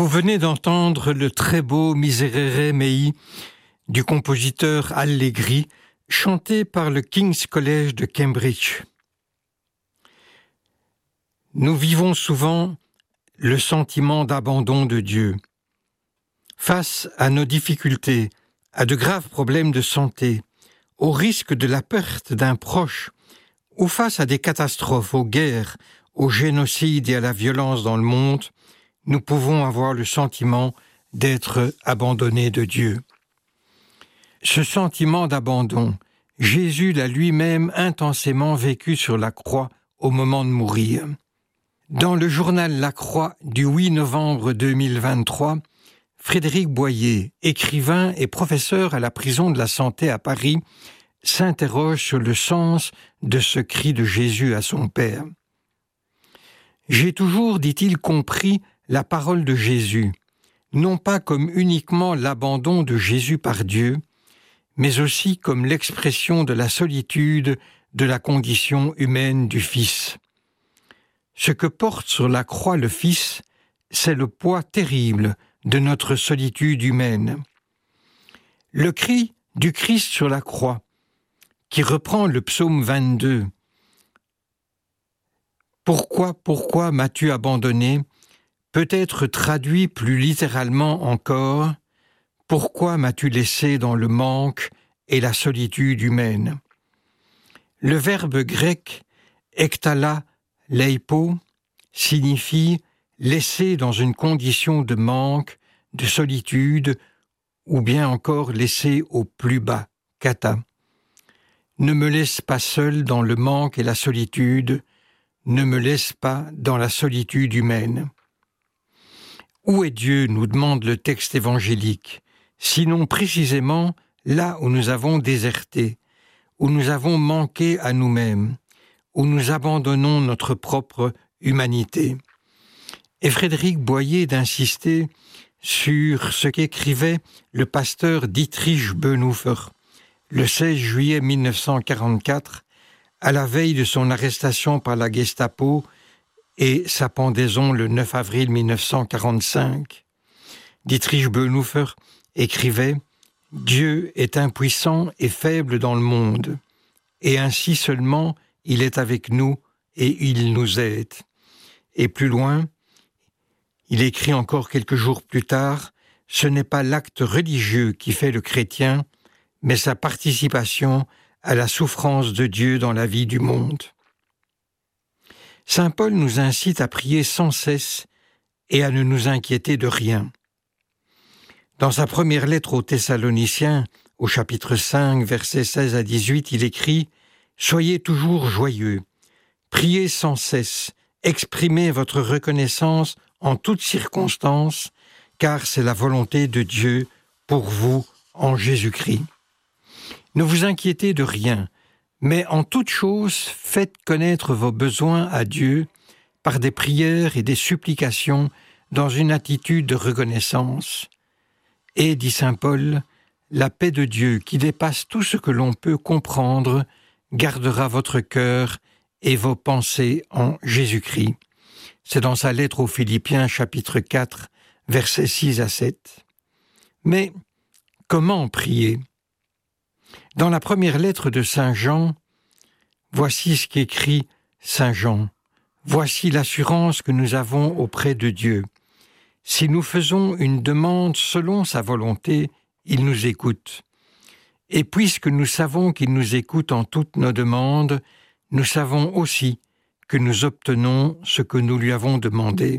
Vous venez d'entendre le très beau Miserere Mei du compositeur Allegri, chanté par le King's College de Cambridge. Nous vivons souvent le sentiment d'abandon de Dieu. Face à nos difficultés, à de graves problèmes de santé, au risque de la perte d'un proche, ou face à des catastrophes, aux guerres, au génocide et à la violence dans le monde, nous pouvons avoir le sentiment d'être abandonnés de Dieu. Ce sentiment d'abandon, Jésus l'a lui-même intensément vécu sur la croix au moment de mourir. Dans le journal La Croix du 8 novembre 2023, Frédéric Boyer, écrivain et professeur à la prison de la Santé à Paris, s'interroge sur le sens de ce cri de Jésus à son Père. « J'ai toujours, dit-il, compris la parole de Jésus, non pas comme uniquement l'abandon de Jésus par Dieu, mais aussi comme l'expression de la solitude de la condition humaine du Fils. Ce que porte sur la croix le Fils, c'est le poids terrible de notre solitude humaine. Le cri du Christ sur la croix, qui reprend le psaume 22, « Pourquoi m'as-tu abandonné ?» peut être traduit plus littéralement encore « Pourquoi m'as-tu laissé dans le manque et la solitude humaine ?» Le verbe grec « ektala leipo » signifie « laisser dans une condition de manque, de solitude » ou bien encore « laisser au plus bas » kata. Ne me laisse pas seul dans le manque et la solitude, ne me laisse pas dans la solitude humaine. Où est Dieu, nous demande le texte évangélique, sinon précisément là où nous avons déserté, où nous avons manqué à nous-mêmes, où nous abandonnons notre propre humanité. Et Frédéric Boyer d'insister sur ce qu'écrivait le pasteur Dietrich Bonhoeffer le 16 juillet 1944, à la veille de son arrestation par la Gestapo et sa pendaison le 9 avril 1945. Dietrich Bonhoeffer écrivait « Dieu est impuissant et faible dans le monde, et ainsi seulement il est avec nous et il nous aide. » Et plus loin, il écrit encore quelques jours plus tard « Ce n'est pas l'acte religieux qui fait le chrétien, mais sa participation à la souffrance de Dieu dans la vie du monde. » Saint Paul nous incite à prier sans cesse et à ne nous inquiéter de rien. Dans sa première lettre aux Thessaloniciens, au chapitre 5, versets 16 à 18, il écrit « Soyez toujours joyeux, priez sans cesse, exprimez votre reconnaissance en toutes circonstances, car c'est la volonté de Dieu pour vous en Jésus-Christ. Ne vous inquiétez de rien, mais en toute chose, faites connaître vos besoins à Dieu par des prières et des supplications dans une attitude de reconnaissance. Et, dit saint Paul, la paix de Dieu qui dépasse tout ce que l'on peut comprendre gardera votre cœur et vos pensées en Jésus-Christ. C'est dans sa lettre aux Philippiens, chapitre 4, versets 6 à 7. Mais comment prier ? Dans la première lettre de saint Jean, voici ce qu'écrit saint Jean. Voici l'assurance que nous avons auprès de Dieu. Si nous faisons une demande selon sa volonté, il nous écoute. Et puisque nous savons qu'il nous écoute en toutes nos demandes, nous savons aussi que nous obtenons ce que nous lui avons demandé.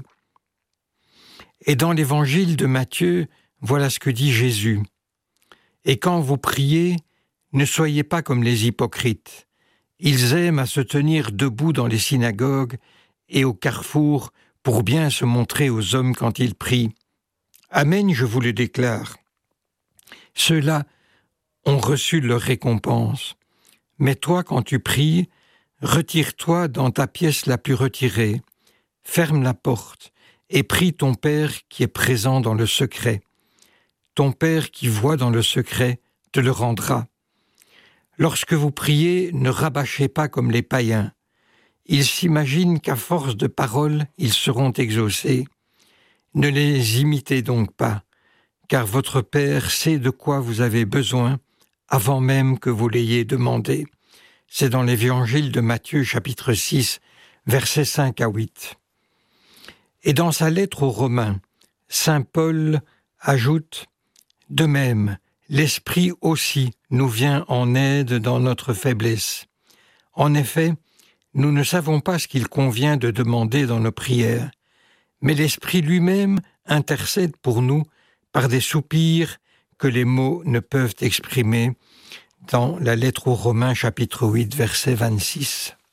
Et dans l'évangile de Matthieu, voilà ce que dit Jésus. Et quand vous priez, ne soyez pas comme les hypocrites. Ils aiment à se tenir debout dans les synagogues et au carrefour pour bien se montrer aux hommes quand ils prient. Amen, je vous le déclare. Ceux-là ont reçu leur récompense. Mais toi, quand tu pries, retire-toi dans ta pièce la plus retirée, ferme la porte et prie ton Père qui est présent dans le secret. Ton Père qui voit dans le secret te le rendra. Lorsque vous priez, ne rabâchez pas comme les païens. Ils s'imaginent qu'à force de paroles, ils seront exaucés. Ne les imitez donc pas, car votre Père sait de quoi vous avez besoin avant même que vous l'ayez demandé. C'est dans l'Évangile de Matthieu, chapitre 6, versets 5 à 8. Et dans sa lettre aux Romains, saint Paul ajoute « De même, l'Esprit aussi nous vient en aide dans notre faiblesse. En effet, nous ne savons pas ce qu'il convient de demander dans nos prières, mais l'Esprit lui-même intercède pour nous par des soupirs que les mots ne peuvent exprimer » dans la lettre aux Romains, chapitre 8, verset 26.